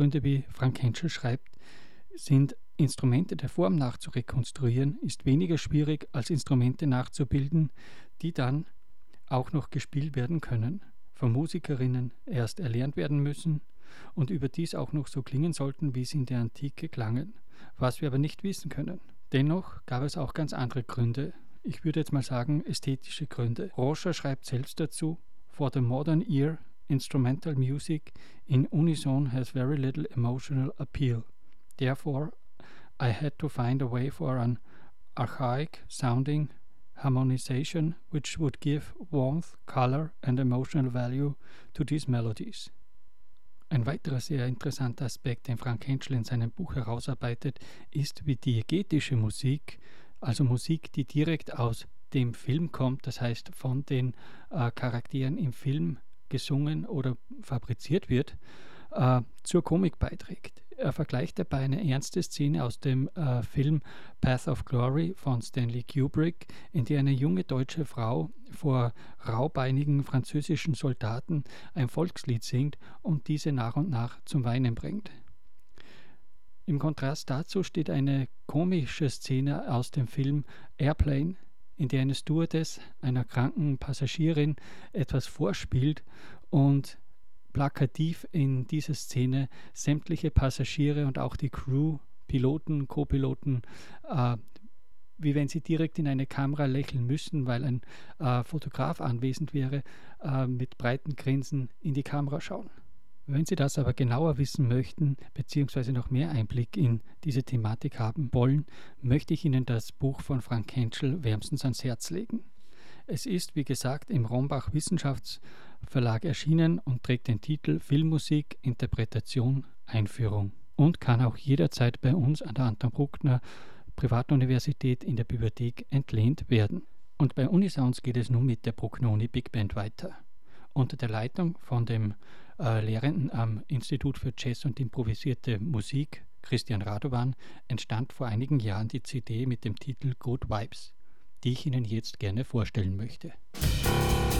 Gründe, wie Frank Henschel schreibt, sind Instrumente der Form nach zu rekonstruieren, ist weniger schwierig als Instrumente nachzubilden, die dann auch noch gespielt werden können, von Musikerinnen erst erlernt werden müssen und überdies auch noch so klingen sollten, wie sie in der Antike klangen, was wir aber nicht wissen können. Dennoch gab es auch ganz andere Gründe, ich würde jetzt mal sagen ästhetische Gründe. Roscher schreibt selbst dazu: For the modern ear, instrumental music in unison has very little emotional appeal. Therefore, I had to find a way for an archaic sounding harmonization which would give warmth, color and emotional value to these melodies. Ein weiterer sehr interessanter Aspekt, den Frank Henschel in seinem Buch herausarbeitet, ist, wie diegetische Musik, also Musik, die direkt aus dem Film kommt, das heißt von den Charakteren im Film gesungen oder fabriziert wird, zur Komik beiträgt. Er vergleicht dabei eine ernste Szene aus dem Film Path of Glory von Stanley Kubrick, in der eine junge deutsche Frau vor raubeinigen französischen Soldaten ein Volkslied singt und diese nach und nach zum Weinen bringt. Im Kontrast dazu steht eine komische Szene aus dem Film Airplane, in der eine Stewardess einer kranken Passagierin etwas vorspielt und plakativ in dieser Szene sämtliche Passagiere und auch die Crew, Piloten, Co-Piloten, wie wenn sie direkt in eine Kamera lächeln müssen, weil ein Fotograf anwesend wäre, mit breiten Grinsen in die Kamera schauen. Wenn Sie das aber genauer wissen möchten, beziehungsweise noch mehr Einblick in diese Thematik haben wollen, möchte ich Ihnen das Buch von Frank Henschel wärmstens ans Herz legen. Es ist, wie gesagt, im Rombach Wissenschaftsverlag erschienen und trägt den Titel Filmmusik, Interpretation, Einführung und kann auch jederzeit bei uns an der Anton Bruckner Privatuniversität in der Bibliothek entlehnt werden. Und bei Unisounds geht es nun mit der Bruckner Big Band weiter. Unter der Leitung von dem Lehrenden am Institut für Jazz und improvisierte Musik, Christian Radovan, entstand vor einigen Jahren die CD mit dem Titel Good Vibes, die ich Ihnen jetzt gerne vorstellen möchte.